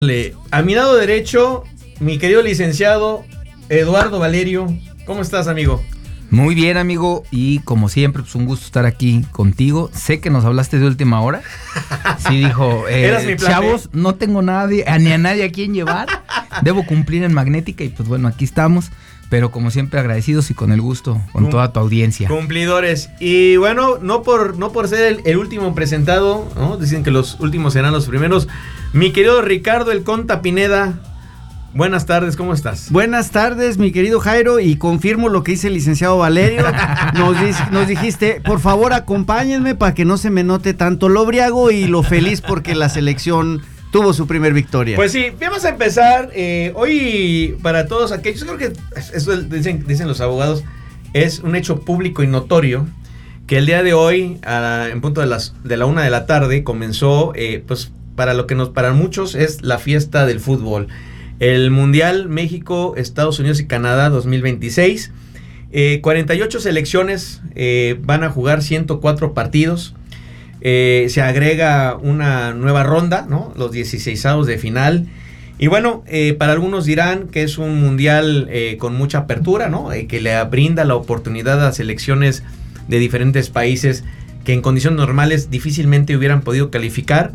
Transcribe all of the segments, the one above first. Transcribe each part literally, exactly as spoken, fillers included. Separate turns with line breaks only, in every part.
A mi lado derecho, mi querido licenciado Eduardo Valerio. ¿Cómo estás, amigo?
Muy bien, amigo, y como siempre, pues un gusto estar aquí contigo. Sé que nos hablaste de última hora. Sí, dijo, eh,
Eras mi plan
chavos,
B.
no tengo nadie, a, ni a nadie a quien llevar. Debo cumplir en Magnética y pues bueno, aquí estamos. Pero como siempre, agradecidos y con el gusto, con
Cum-
toda tu audiencia.
Cumplidores. Y bueno, no por, no por ser el, el último presentado, ¿no? Dicen que los últimos serán los primeros. Mi querido Ricardo El Conta Pineda, buenas tardes, ¿cómo estás?
Buenas tardes, mi querido Jairo, y confirmo lo que dice el licenciado Valerio. Nos, dis- nos dijiste, por favor, acompáñenme para que no se me note tanto lo briago y lo feliz porque la selección tuvo su primer victoria.
Pues sí, vamos a empezar. Eh, hoy, para todos aquellos, creo que eso dicen, dicen los abogados, es un hecho público y notorio que el día de hoy, a, en punto de las de la una de la tarde, comenzó, eh, pues para lo que nos, para muchos es la fiesta del fútbol. El Mundial México, Estados Unidos y Canadá dos mil veintiséis. Eh, cuarenta y ocho selecciones eh, van a jugar ciento cuatro partidos. Eh, se agrega una nueva ronda, ¿no? Los dieciseisavos de final. Y bueno, eh, para algunos dirán que es un mundial eh, con mucha apertura, ¿no? Eh, que le brinda la oportunidad a selecciones de diferentes países que en condiciones normales difícilmente hubieran podido calificar.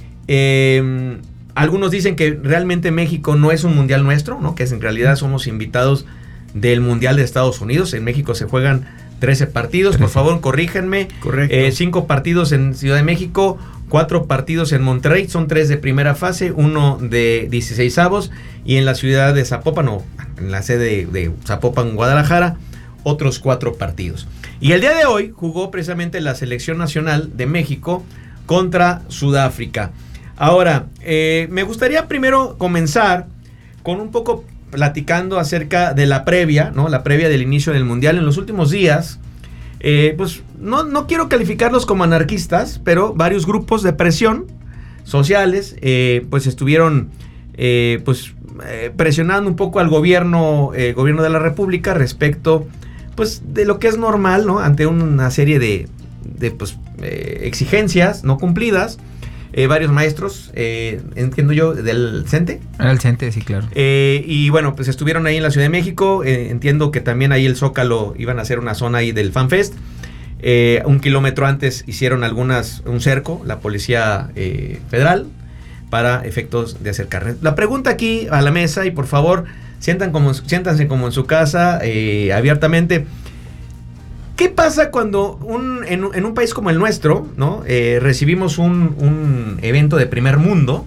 Eh, algunos dicen que realmente México no es un mundial nuestro, ¿no? Que en realidad somos invitados del Mundial de Estados Unidos. En México se juegan trece partidos, por favor, corríjanme.
Correcto.
Eh, cinco partidos en Ciudad de México, cuatro partidos en Monterrey, son tres de primera fase, uno de dieciseisavos, y en la ciudad de Zapopan, o en la sede de Zapopan, Guadalajara, otros cuatro partidos. Y el día de hoy jugó precisamente la selección nacional de México contra Sudáfrica. Ahora, eh, me gustaría primero comenzar con un poco platicando acerca de la previa, ¿no? La previa del inicio del Mundial. En los últimos días, eh, pues no, no quiero calificarlos como anarquistas, pero varios grupos de presión sociales, eh, pues estuvieron eh, pues eh, presionando un poco al gobierno, eh, gobierno de la República respecto, pues, de lo que es normal, ¿no? Ante una serie de, de pues, eh, exigencias no cumplidas. Eh, varios maestros, eh, entiendo yo, del CENTE.
Era el CENTE, sí, claro.
Eh, y bueno, pues estuvieron ahí en la Ciudad de México. Eh, entiendo que también ahí el Zócalo iban a hacer una zona ahí del FanFest. Eh, un kilómetro antes hicieron algunas, un cerco, la Policía eh, Federal, para efectos de acercar. La pregunta aquí a la mesa, y por favor, sientan como, siéntanse como en su casa, eh, abiertamente. ¿Qué pasa cuando un, en, en un país como el nuestro, ¿no? eh, recibimos un, un evento de primer mundo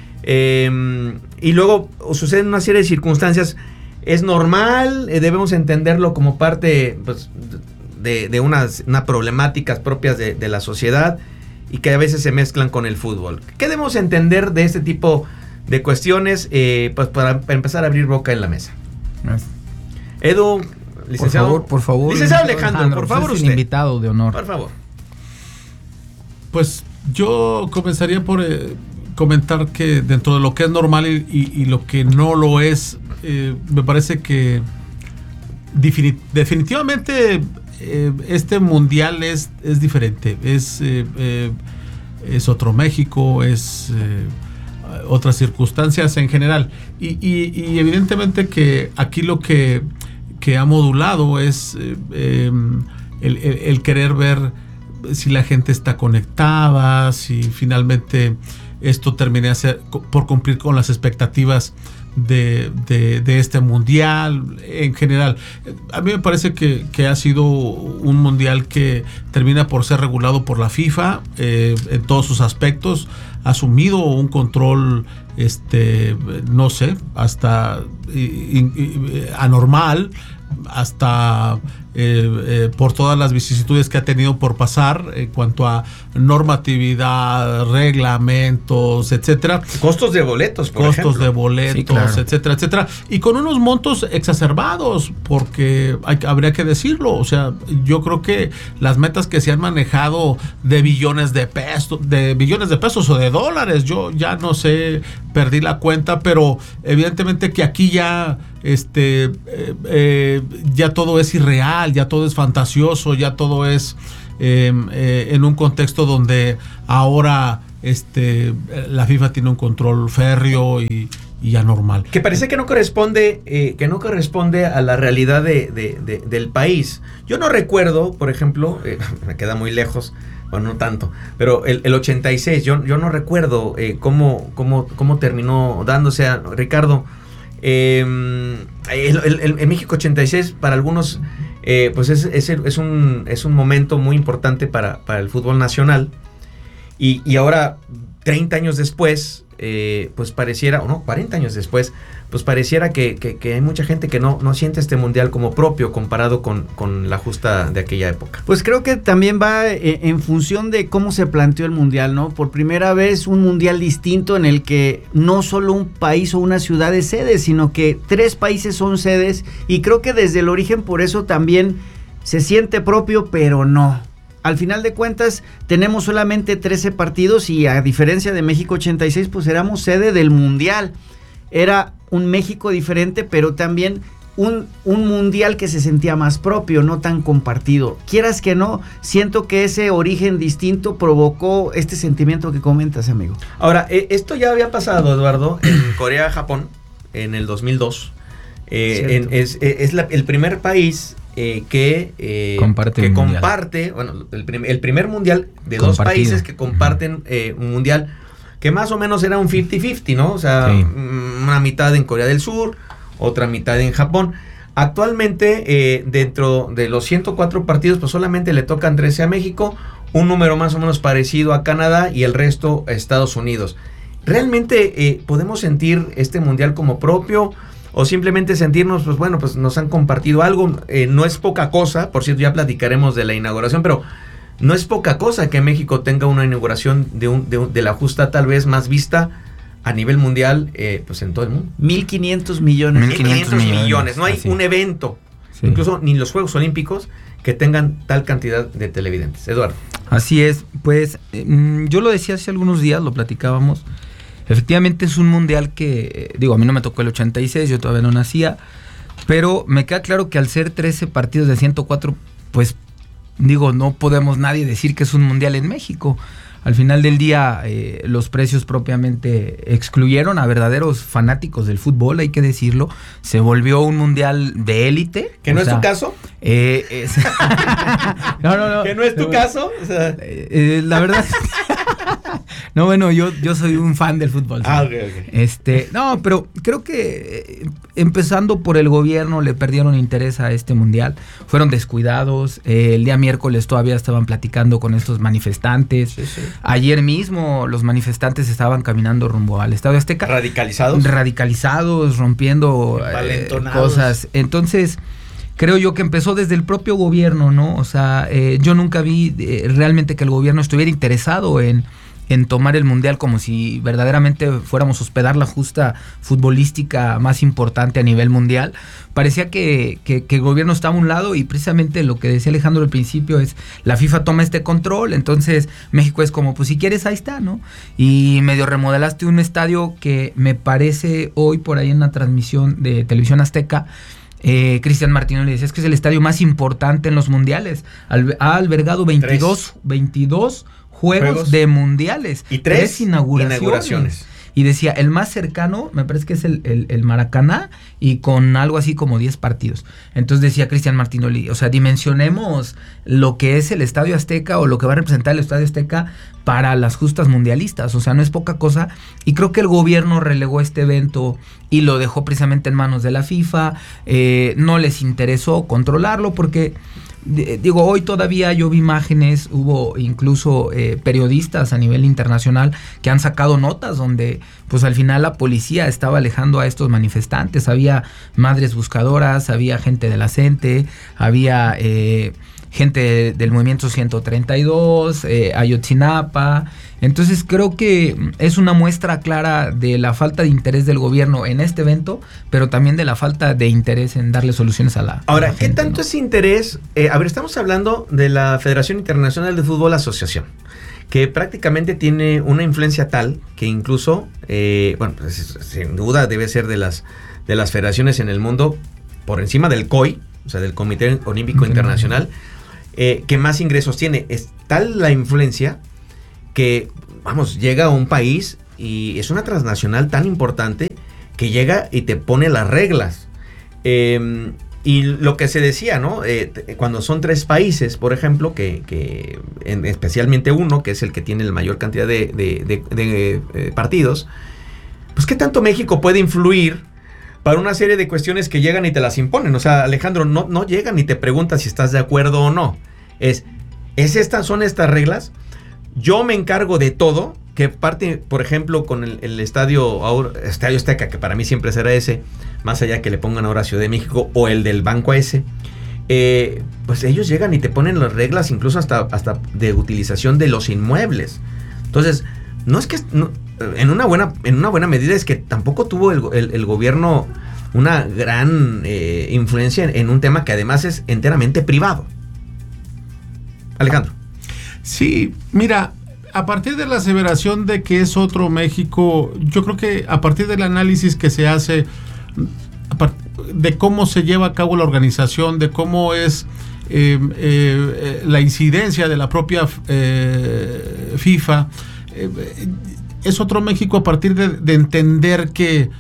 eh, y luego suceden una serie de circunstancias? ¿Es normal? Eh, ¿Debemos entenderlo como parte, pues, de, de unas, unas problemáticas propias de, de la sociedad y que a veces se mezclan con el fútbol? ¿Qué debemos entender de este tipo de cuestiones, eh, pues, para, para empezar a abrir boca en la mesa?
Gracias.
Edu, licenciado.
Por favor, por favor.
Licenciado Alejandro, Alejandro, por favor,
usted es
usted.
el invitado de honor.
Por favor.
Pues yo comenzaría por eh, comentar que dentro de lo que es normal y, y, y lo que no lo es, eh, me parece que defini- definitivamente eh, este mundial es, es diferente. Es, eh, eh, es otro México, es eh, otras circunstancias en general. Y, y, y evidentemente que aquí lo que que ha modulado es eh, eh, el, el, el querer ver si la gente está conectada, si finalmente esto termine hacer, por cumplir con las expectativas de, de, de este mundial en general. A mí me parece que, que ha sido un mundial que termina por ser regulado por la FIFA eh, en todos sus aspectos. Ha asumido un control, este, no sé, hasta y, y, anormal, hasta eh, eh, por todas las vicisitudes que ha tenido por pasar en cuanto a normatividad, reglamentos, etcétera.
Costos de boletos, por
Costos
ejemplo.
de boletos,
Sí, claro.
etcétera, etcétera. Y con unos montos exacerbados, porque hay, habría que decirlo. O sea, yo creo que las metas que se han manejado de billones de pesos, de billones de pesos o de dólares, yo ya no sé, perdí la cuenta, pero evidentemente que aquí ya este eh, eh, ya todo es irreal, ya todo es fantasioso, ya todo es eh, eh, en un contexto donde ahora este, la FIFA tiene un control férreo y, y anormal.
Que parece que no corresponde, eh, que no corresponde a la realidad de, de, de, del país. Yo no recuerdo, por ejemplo, eh, me queda muy lejos, bueno, no tanto, pero el, el ochenta y seis, yo, yo no recuerdo eh, cómo, cómo, cómo terminó dándose a Ricardo. Eh, el, el, el, el México ochenta y seis para algunos eh, pues es, es, es, un, es un momento muy importante para, para el fútbol nacional y, y ahora treinta años después eh, pues pareciera, o no, cuarenta años después pues pareciera que, que, que hay mucha gente que no, no siente este mundial como propio comparado con, con la justa de aquella época.
Pues creo que también va eh, en función de cómo se planteó el mundial, ¿no? Por primera vez un mundial distinto en el que no solo un país o una ciudad es sede, sino que tres países son sedes, y creo que desde el origen por eso también se siente propio, pero no. Al final de cuentas tenemos solamente trece partidos y a diferencia de México ochenta y seis pues éramos sede del mundial. Era un México diferente, pero también un, un mundial que se sentía más propio, no tan compartido. Quieras que no, siento que ese origen distinto provocó este sentimiento que comentas, amigo.
Ahora, eh, esto ya había pasado, Eduardo, en Corea-Japón, en el dos mil dos. Eh, en, es es la, el primer país eh, que, eh,
comparte,
que comparte, bueno, el, prim el primer mundial de dos países que comparten eh, un mundial que más o menos era un cincuenta cincuenta, ¿no? O sea, sí. Una mitad en Corea del Sur, otra mitad en Japón. Actualmente, eh, dentro de los ciento cuatro partidos, pues solamente le tocan trece a México, un número más o menos parecido a Canadá y el resto a Estados Unidos. ¿Realmente eh, podemos sentir este mundial como propio? O simplemente sentirnos, pues bueno, pues nos han compartido algo. Eh, no es poca cosa, por cierto, ya platicaremos de la inauguración, pero no es poca cosa que México tenga una inauguración de, un, de, un, de la justa tal vez más vista a nivel mundial, eh, pues en todo el mundo.
mil quinientos millones.
mil quinientos millones. No hay
así.
Un evento, sí. Incluso ni los Juegos Olímpicos, que tengan tal cantidad de televidentes. Eduardo.
Así es, pues eh, yo lo decía hace algunos días, lo platicábamos. Efectivamente es un mundial que, digo, a mí no me tocó el ochenta y seis, yo todavía no nacía, pero me queda claro que al ser trece partidos de ciento cuatro, pues digo, no podemos nadie decir que es un mundial en México. Al final del día, eh, los precios propiamente excluyeron a verdaderos fanáticos del fútbol, hay que decirlo. Se volvió un mundial de élite.
¿Que no sea, es tu caso?
Eh, es... no, no, no.
¿Que no es tu caso? O sea...
eh, eh, la verdad... No, bueno, yo, yo soy un fan del fútbol.
Ah, ok, ok.
Este, no, pero creo que eh, empezando por el gobierno le perdieron interés a este mundial. Fueron descuidados. Eh, el día miércoles todavía estaban platicando con estos manifestantes.
Sí, sí.
Ayer mismo los manifestantes estaban caminando rumbo al Estadio Azteca.
¿Radicalizados?
Radicalizados, rompiendo eh, cosas. Entonces... creo yo que empezó desde el propio gobierno, ¿no? O sea, eh, yo nunca vi eh, realmente que el gobierno estuviera interesado en, en tomar el mundial como si verdaderamente fuéramos a hospedar la justa futbolística más importante a nivel mundial. Parecía que, que, que el gobierno estaba a un lado y precisamente lo que decía Alejandro al principio es la FIFA toma este control, entonces México es como, pues si quieres ahí está, ¿no? Y medio remodelaste un estadio que me parece hoy por ahí en una transmisión de Televisión Azteca, Eh, Cristian Martinoli decía, es que es el estadio más importante en los mundiales. Al, ha albergado veintidós, veintidós juegos, juegos de mundiales
y tres,
tres inauguraciones. inauguraciones. Y decía, el más cercano, me parece que es el, el, el Maracaná, y con algo así como diez partidos. Entonces decía Cristian Martinoli, o sea, dimensionemos lo que es el Estadio Azteca o lo que va a representar el Estadio Azteca para las justas mundialistas. O sea, no es poca cosa. Y creo que el gobierno relegó este evento y lo dejó precisamente en manos de la FIFA. Eh, no les interesó controlarlo porque... Digo, hoy todavía yo vi imágenes, hubo incluso eh, periodistas a nivel internacional que han sacado notas donde pues al final la policía estaba alejando a estos manifestantes, había madres buscadoras, había gente de la CENTE, había eh, gente del movimiento ciento treinta y dos, eh, Ayotzinapa. Entonces creo que es una muestra clara de la falta de interés del gobierno en este evento, pero también de la falta de interés en darle soluciones a la
Ahora,
a la
¿qué
gente,
tanto
¿no?
es interés? Eh, a ver, estamos hablando de la Federación Internacional de Fútbol Asociación, que prácticamente tiene una influencia tal que incluso, eh, bueno, pues, sin duda debe ser de las, de las federaciones en el mundo por encima del C O I, o sea, del Comité Olímpico Internacional, eh, que más ingresos tiene. Es tal la influencia que, vamos, llega a un país y es una transnacional tan importante que llega y te pone las reglas. Eh, y lo que se decía, ¿no? Eh, cuando son tres países, por ejemplo, que, que en, especialmente uno, que es el que tiene la mayor cantidad de, de, de, de, de eh, partidos, pues ¿qué tanto México puede influir para una serie de cuestiones que llegan y te las imponen? O sea, Alejandro, no, no llegan y te preguntan si estás de acuerdo o no. Es, ¿es estas, son estas reglas? Yo me encargo de todo, que parte, por ejemplo, con el, el estadio, estadio Azteca, que para mí siempre será ese, más allá que le pongan ahora Ciudad de México, o el del Banco ese, eh, pues ellos llegan y te ponen las reglas, incluso hasta, hasta de utilización de los inmuebles. Entonces, no es que, no, en, una buena, en una buena medida es que tampoco tuvo el, el, el gobierno una gran eh, influencia en, en un tema que además es enteramente privado. Alejandro.
Sí, mira, a partir de la aseveración de que es otro México, yo creo que a partir del análisis que se hace de cómo se lleva a cabo la organización, de cómo es eh, eh, la incidencia de la propia eh, FIFA, eh, es otro México a partir de, de entender que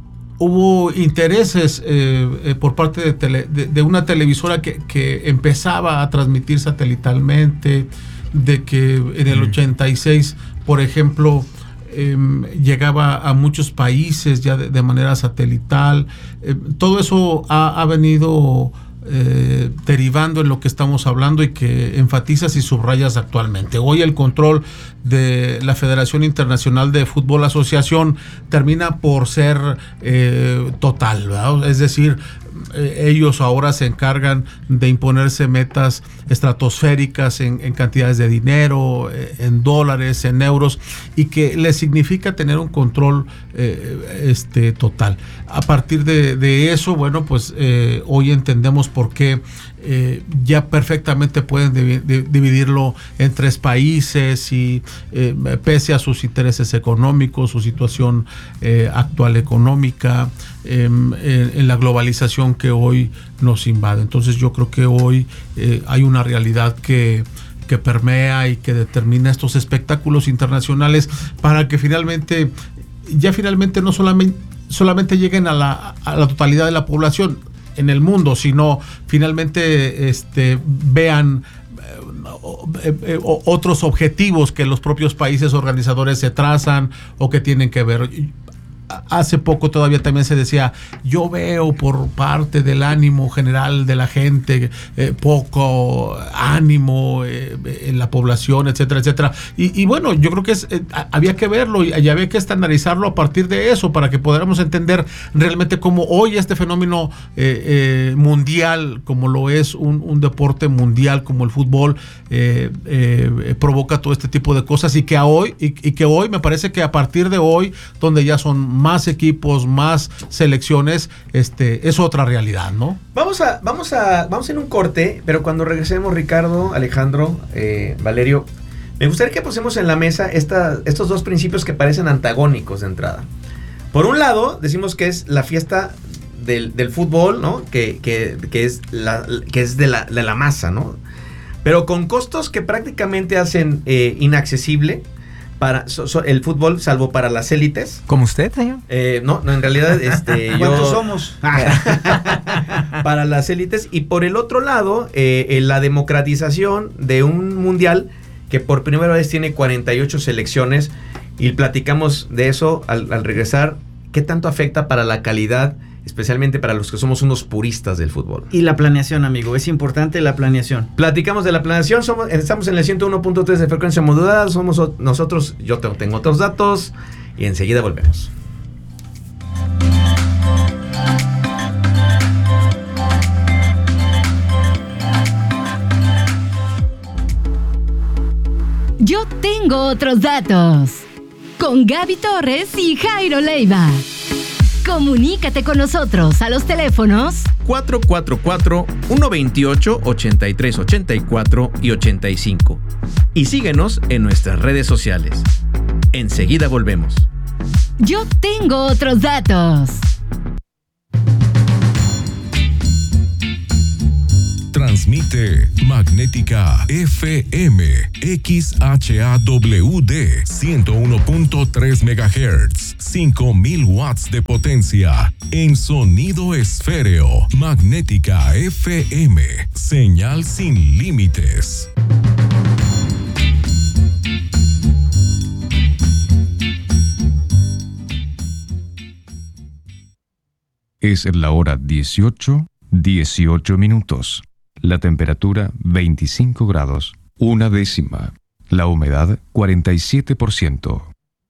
hubo intereses eh, eh, por parte de, tele, de, de una televisora que, que empezaba a transmitir satelitalmente, de que en el ochenta y seis, por ejemplo, eh, llegaba a muchos países ya de, de manera satelital. Eh, todo eso ha, ha venido eh, derivando en lo que estamos hablando y que enfatizas y subrayas actualmente. Hoy el control de la Federación Internacional de Fútbol Asociación termina por ser eh, total, ¿verdad? Es decir, ellos ahora se encargan de imponerse metas estratosféricas en, en cantidades de dinero, en dólares, en euros, y que les significa tener un control eh, este, total. A partir de, de eso, bueno, pues eh, hoy entendemos por qué eh, ya perfectamente pueden div- div- dividirlo en tres países y eh, pese a sus intereses económicos, su situación eh, actual económica, eh, en, en la globalización que hoy nos invade. Entonces yo creo que hoy eh, hay una realidad que que permea y que determina estos espectáculos internacionales para que finalmente, ya finalmente no solamente, solamente lleguen a la, a la totalidad de la población en el mundo, sino finalmente este, vean eh, eh, otros objetivos que los propios países organizadores se trazan o que tienen que ver. Hace poco todavía también se decía, yo veo por parte del ánimo general de la gente eh, poco ánimo eh, en la población, etcétera, etcétera. Y, y bueno, yo creo que es, eh, había que verlo y, y había que estandarizarlo a partir de eso para que podamos entender realmente cómo hoy este fenómeno eh, eh, mundial, como lo es un, un deporte mundial como el fútbol, eh, eh, provoca todo este tipo de cosas y que, a hoy, y, y que hoy me parece que a partir de hoy, donde ya son más equipos, más selecciones, este, es otra realidad, ¿no?
Vamos a, vamos a, vamos en un corte, pero cuando regresemos, Ricardo, Alejandro, eh, Valerio, me gustaría que pusemos en la mesa esta, estos dos principios que parecen antagónicos de entrada. Por un lado, decimos que es la fiesta del, del fútbol, ¿no? Que, que, que es, la, que es de, la, de la masa, ¿no? Pero con costos que prácticamente hacen eh, inaccesible para so, so, el fútbol, salvo para las élites.
¿Como usted, señor?
Eh, no, no, en realidad, este, yo...
¿Cuántos somos?
Para las élites. Y por el otro lado, eh, eh, la democratización de un mundial que por primera vez tiene cuarenta y ocho selecciones. Y platicamos de eso al, al regresar. ¿Qué tanto afecta para la calidad, especialmente para los que somos unos puristas del fútbol?
Y la planeación, amigo, es importante la planeación.
Platicamos de la planeación, somos, estamos en el ciento uno punto tres de frecuencia modulada, somos nosotros, yo tengo otros datos y enseguida volvemos.
Yo tengo otros datos. Con Gaby Torres y Jairo Leiva. Comunícate con nosotros a los teléfonos
cuatro cuatro cuatro, uno dos ocho, ocho tres ocho cuatro y ochenta y cinco. Y síguenos en nuestras redes sociales. Enseguida volvemos.
Yo tengo otros datos.
Transmite Transmite Magnética F M X H A W D ciento uno punto tres megahertz, cinco mil watts de potencia en sonido esféreo. Magnética F M, señal sin límites.
Es la hora dieciocho, dieciocho minutos. La temperatura veinticinco grados, una décima. La humedad cuarenta y siete por ciento.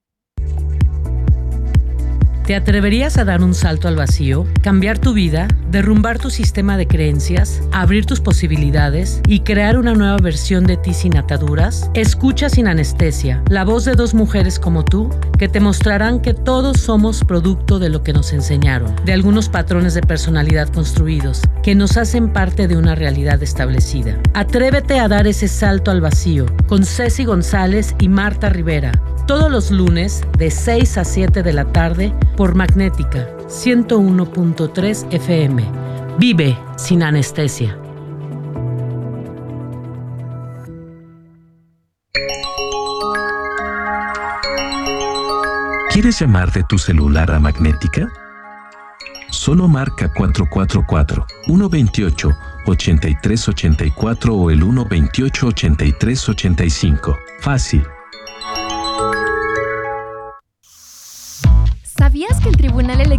¿Te atreverías a dar un salto al vacío, cambiar tu vida, derrumbar tu sistema de creencias, abrir tus posibilidades y crear una nueva versión de ti sin ataduras? Escucha Sin Anestesia, la voz de dos mujeres como tú que te mostrarán que todos somos producto de lo que nos enseñaron, de algunos patrones de personalidad construidos que nos hacen parte de una realidad establecida. Atrévete a dar ese salto al vacío con Ceci González y Marta Rivera, todos los lunes de seis a siete de la tarde por Magnética ciento uno punto tres F M. Vive sin anestesia.
¿Quieres llamar de tu celular a Magnética? Solo marca cuatro cuatro cuatro, uno dos ocho, ocho tres ocho cuatro o el uno dos ocho, ocho tres ocho cinco. Fácil.
¿Sabías que el Tribunal Electoral